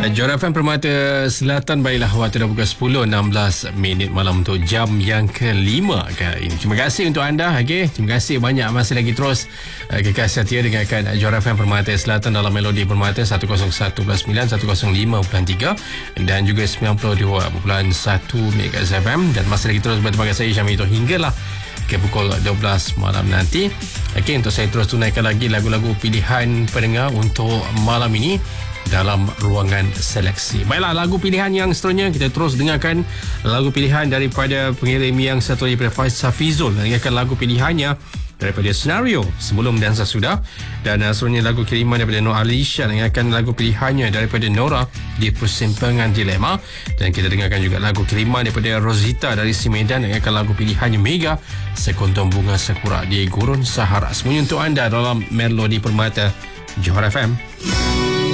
Johor FM Permata Selatan. Baiklah, waktu dah pukul 10.16 malam untuk jam yang kelima kali ini. Terima kasih untuk anda. Terima kasih banyak, masih lagi terus kekal setia dengarkan Johor FM Permata Selatan dalam Melodi Permata 101.9, 105.3 dan juga 92.1 MHz FM. Dan masih lagi terus bersama saya Syamil itu hinggalah ke pukul 12 malam nanti. Untuk saya terus tunaikan lagi lagu-lagu pilihan pendengar untuk malam ini dalam ruangan seleksi. Baiklah, lagu pilihan yang seterusnya kita terus dengarkan lagu pilihan daripada pengirim yang satu daripada Faisal Fizul. Dengarkan lagu pilihannya daripada Senario Sebelum dan Sesudah, dan seterusnya lagu kiriman daripada Nur Alisha. Dengarkan lagu pilihannya daripada Nora di Persimpangan Dilema, dan kita dengarkan juga lagu kiriman daripada Rosita dari Simedan. Dengarkan lagu pilihannya Mega Sekuntum Bunga Sakura di Gurun Sahara. Semuanya untuk anda dalam Melodi Permata Johor FM.